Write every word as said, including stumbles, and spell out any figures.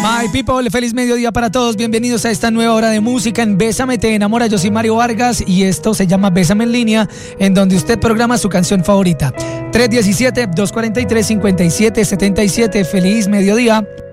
My people, feliz mediodía para todos. Bienvenidos a esta nueva hora de música en Bésame, te enamora. Yo soy Mario Vargas y esto se llama Bésame en línea, en donde usted programa su canción favorita. tres uno siete, dos cuatro tres, cinco siete siete siete. Feliz mediodía.